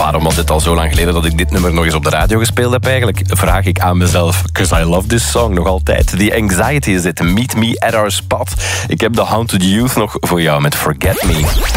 Waarom was het al zo lang geleden dat ik dit nummer nog eens op de radio gespeeld heb eigenlijk? Vraag ik aan mezelf. 'Cause I love this song nog altijd. The Anxiety is it. Meet me at our spot. Ik heb The Haunted Youth nog voor jou met Forget Me.